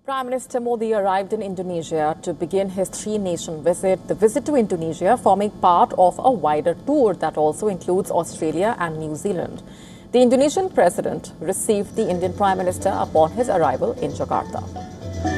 Prime Minister Modi arrived in Indonesia to begin his three-nation visit. The visit to Indonesia forming part of a wider tour that also includes Australia and New Zealand. The Indonesian president received the Indian Prime Minister upon his arrival in Jakarta.